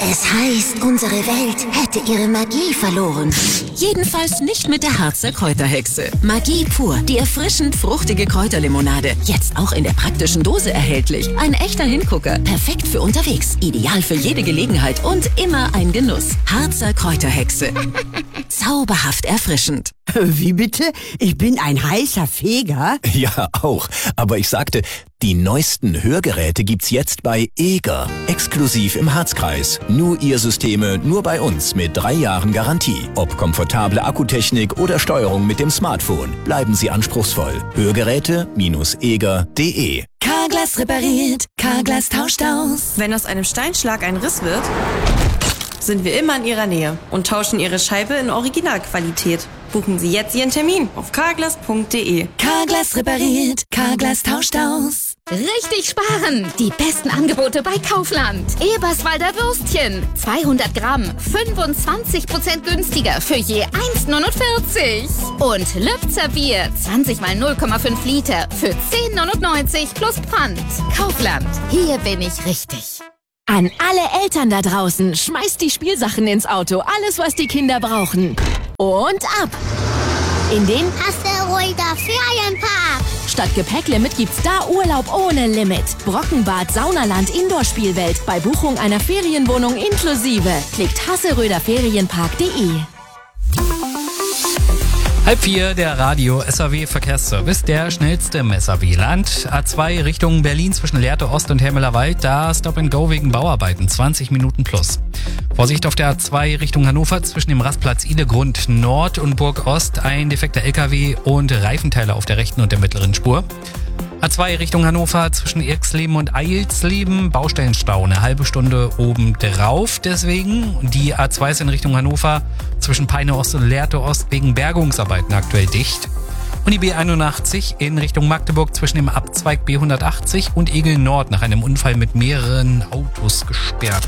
Es heißt, unsere Welt hätte ihre Magie verloren. Jedenfalls nicht mit der Harzer Kräuterhexe. Magie pur, die erfrischend fruchtige Kräuterlimonade. Jetzt auch in der praktischen Dose erhältlich. Ein echter Hingucker. Perfekt für unterwegs. Ideal für jede Gelegenheit und immer ein Genuss. Harzer Kräuterhexe. Zauberhaft erfrischend. Wie bitte? Ich bin ein heißer Feger? Ja, auch. Aber ich sagte, die neuesten Hörgeräte gibt's jetzt bei Eger. Exklusiv im Harzkreis. Nur ihr Systeme, nur bei uns mit 3 Jahren Garantie. Ob komfortable Akkutechnik oder Steuerung mit dem Smartphone. Bleiben Sie anspruchsvoll. Hörgeräte-eger.de. Carglass repariert, Carglass tauscht aus. Wenn aus einem Steinschlag ein Riss wird, sind wir immer in Ihrer Nähe und tauschen Ihre Scheibe in Originalqualität. Buchen Sie jetzt Ihren Termin auf carglass.de. Carglass repariert, Carglass tauscht aus. Richtig sparen! Die besten Angebote bei Kaufland. Eberswalder Würstchen. 200 Gramm, 25% günstiger für je 1,49. Und Lübzer Bier. 20 mal 0,5 Liter für 10,99 plus Pfand. Kaufland. Hier bin ich richtig. An alle Eltern da draußen, schmeißt die Spielsachen ins Auto. Alles, was die Kinder brauchen. Und ab! In den Asteroider Ferienpark. Statt Gepäcklimit gibt's da Urlaub ohne Limit. Brockenbad, Saunaland, Indoor-Spielwelt. Bei Buchung einer Ferienwohnung inklusive. Klickt hasseröderferienpark.de. 3:30, der Radio-SAW-Verkehrsservice, der schnellste im SAW-Land. A2 Richtung Berlin zwischen Lehrte Ost und Hermelerwald, da Stop and Go wegen Bauarbeiten, 20 Minuten plus. Vorsicht auf der A2 Richtung Hannover zwischen dem Rastplatz Idegrund Nord und Burg Ost, ein defekter LKW und Reifenteile auf der rechten und der mittleren Spur. A2 Richtung Hannover zwischen Irxleben und Eilsleben, Baustellenstau, eine halbe Stunde oben drauf. Deswegen die A2 ist in Richtung Hannover zwischen Peine Ost und Lehrte Ost wegen Bergungsarbeiten aktuell dicht. Und die B81 in Richtung Magdeburg zwischen dem Abzweig B180 und Egel Nord nach einem Unfall mit mehreren Autos gesperrt.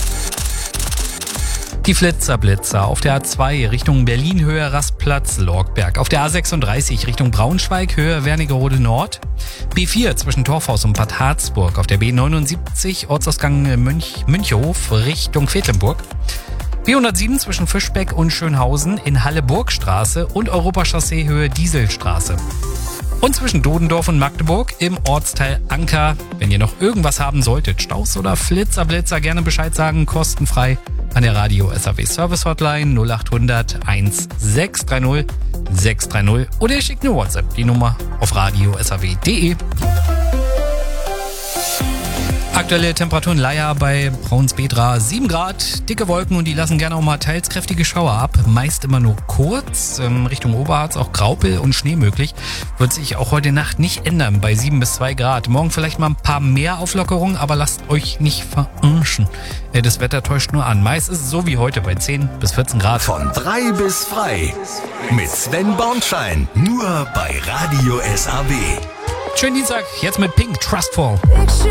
Die Flitzer auf der A2 Richtung Berlin Höhe Rastplatz Lorgberg. Auf der A36 Richtung Braunschweig Höhe Wernigerode Nord. B4 zwischen Torfhaus und Bad Harzburg. Auf der B79 Ortsausgang Münchhof Richtung Quedlinburg. B107 zwischen Fischbeck und Schönhausen in Halle-Burgstraße und Europachaussee Höhe Dieselstraße. Und zwischen Dodendorf und Magdeburg im Ortsteil Anker. Wenn ihr noch irgendwas haben solltet, Staus oder Blitzer, gerne Bescheid sagen, kostenfrei an der Radio-SAW Service Hotline 0800 1630 630 oder ihr schickt eine WhatsApp, die Nummer auf radio-SAW.de. Aktuelle Temperaturen Leier bei Braunsbedra 7 Grad, dicke Wolken und die lassen gerne auch mal teils kräftige Schauer ab. Meist immer nur kurz, Richtung Oberharz auch Graupel und Schnee möglich. Wird sich auch heute Nacht nicht ändern bei 7 bis 2 Grad. Morgen vielleicht mal ein paar mehr Auflockerungen, aber lasst euch nicht verarschen. Das Wetter täuscht nur an. Meist ist es so wie heute bei 10 bis 14 Grad. Von 3 bis frei mit Sven Bornschein. Nur bei Radio SAW. Schönen Dienstag, jetzt mit Pink, Trustful.